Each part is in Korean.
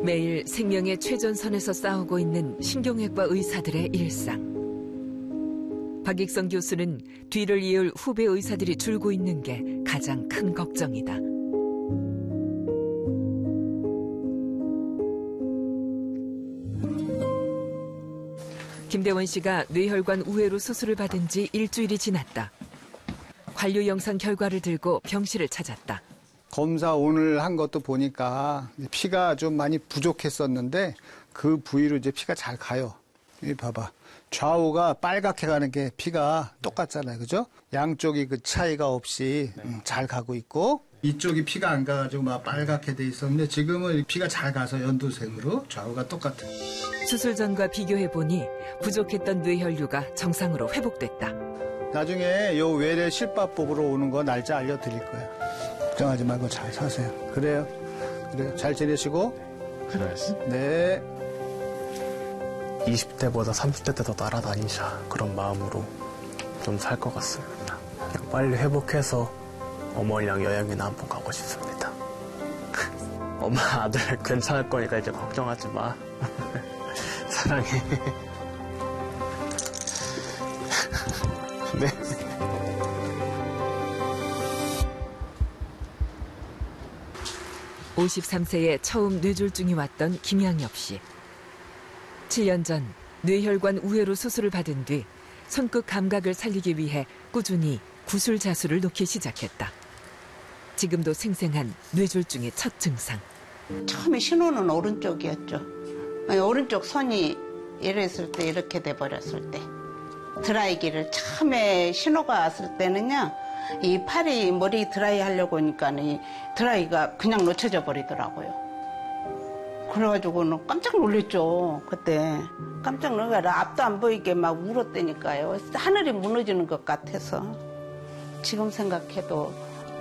매일 생명의 최전선에서 싸우고 있는 신경외과 의사들의 일상. 박익성 교수는 뒤를 이을 후배 의사들이 줄고 있는 게 가장 큰 걱정이다. 김대원 씨가 뇌혈관 우회로 수술을 받은 지 일주일이 지났다. 관료 영상 결과를 들고 병실을 찾았다. 검사 오늘 한 것도 보니까 피가 좀 많이 부족했었는데 그 부위로 이제 피가 잘 가요. 여기 봐봐. 좌우가 빨갛게 가는 게 피가 똑같잖아요. 그죠? 양쪽이 그 차이가 없이 잘 가고 있고, 이쪽이 피가 안 가가지고 막 빨갛게 돼 있었는데 지금은 피가 잘 가서 연두색으로 좌우가 똑같아요. 수술 전과 비교해보니 부족했던 뇌혈류가 정상으로 회복됐다. 나중에 요 외래 실밥법으로 오는 거 날짜 알려드릴 거예요. 걱정하지 말고 잘 사세요. 그래요. 잘 지내시고. 그래야지. 네. 20대보다 30대 때 더 날아다니자 그런 마음으로 좀 살 것 같습니다. 그냥 빨리 회복해서 어머니랑 여행이나 한번 가고 싶습니다. 엄마 아들 괜찮을 거니까 이제 걱정하지 마. 사랑해. 네. (53세에) 처음 뇌졸중이 왔던 김양엽 씨. 7년 전 뇌혈관 우회로 수술을 받은 뒤 손끝 감각을 살리기 위해 꾸준히 구술자수를 놓기 시작했다. 지금도 생생한 뇌졸중의 첫 증상. 처음에 신호는 오른쪽이었죠. 오른쪽 손이 이랬을 때, 이렇게 돼버렸을 때. 드라이기를 처음에 신호가 왔을 때는요, 이 팔이 머리 드라이 하려고 하니까 이 드라이가 그냥 놓쳐져 버리더라고요. 그래가지고는 깜짝 놀랐죠. 그때 깜짝 놀라서 앞도 안 보이게 막 울었다니까요. 하늘이 무너지는 것 같아서. 지금 생각해도.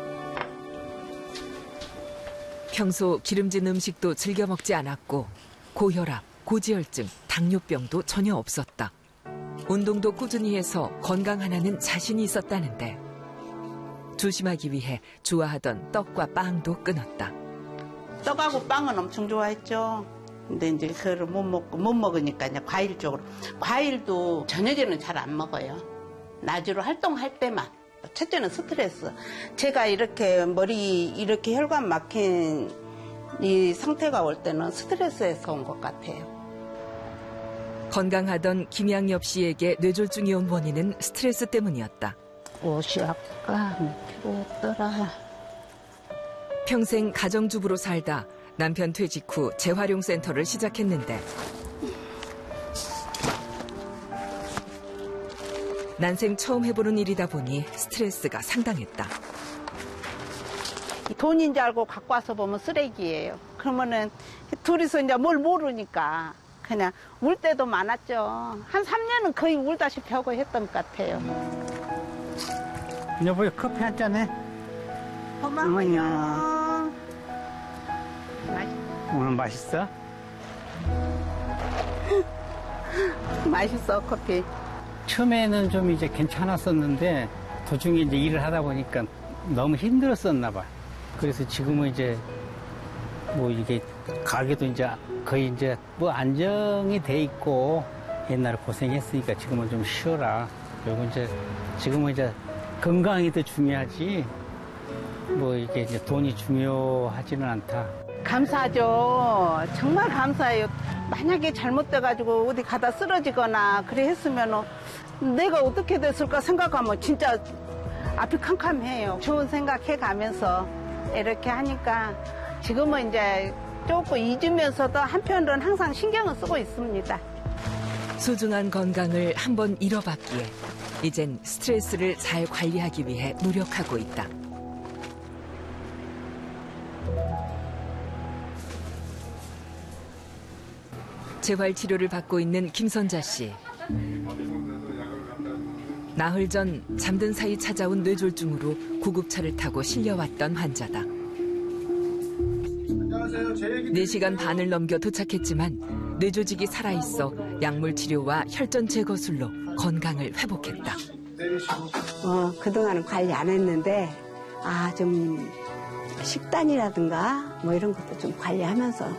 평소 기름진 음식도 즐겨 먹지 않았고 고혈압, 고지혈증, 당뇨병도 전혀 없었다. 운동도 꾸준히 해서 건강 하나는 자신이 있었다는데 조심하기 위해 좋아하던 떡과 빵도 끊었다. 떡하고 빵은 엄청 좋아했죠. 근데 이제 그걸 못 먹으니까 이제 과일 쪽으로. 과일도 저녁에는 잘 안 먹어요. 낮으로 활동할 때만. 첫째는 스트레스. 제가 이렇게 머리 이렇게 혈관 막힌 이 상태가 올 때는 스트레스에서 온 것 같아요. 건강하던 김양엽 씨에게 뇌졸중이 온 원인은 스트레스 때문이었다. 옷이 아까 필요했더라. 평생 가정주부로 살다 남편 퇴직 후 재활용센터를 시작했는데 난생 처음 해보는 일이다 보니 스트레스가 상당했다. 돈인 줄 알고 갖고 와서 보면 쓰레기예요. 그러면은 둘이서 이제 뭘 모르니까 그냥 울 때도 많았죠. 한 3년은 거의 울다시피 하고 했던 것 같아요. 여보, 커피 한 잔 해. 고마워요. 오늘 맛있어? 맛있어, 커피. 처음에는 좀 이제 괜찮았었는데 도중에 이제 일을 하다 보니까 너무 힘들었었나 봐. 그래서 지금은 이제 뭐 이게 가게도 이제 거의 이제 뭐 안정이 돼 있고 옛날에 고생했으니까 지금은 좀 쉬어라. 그리고 이제 지금은 이제 건강이 더 중요하지 뭐 이게 이제 돈이 중요하지는 않다. 감사하죠. 정말 감사해요. 만약에 잘못돼가지고 어디 가다 쓰러지거나 그래 했으면 내가 어떻게 됐을까 생각하면 진짜 앞이 캄캄해요. 좋은 생각해가면서 이렇게 하니까 지금은 이제 조금 잊으면서도 한편으로는 항상 신경을 쓰고 있습니다. 소중한 건강을 한번 잃어봤기에 이젠 스트레스를 잘 관리하기 위해 노력하고 있다. 재활 치료를 받고 있는 김선자 씨. 나흘 전 잠든 사이 찾아온 뇌졸중으로 구급차를 타고 실려왔던 환자다. 4시간 반을 넘겨 도착했지만 뇌조직이 살아있어 약물 치료와 혈전 제거술로 건강을 회복했다. 그동안은 관리 안 했는데 좀 식단이라든가 뭐 이런 것도 좀 관리하면서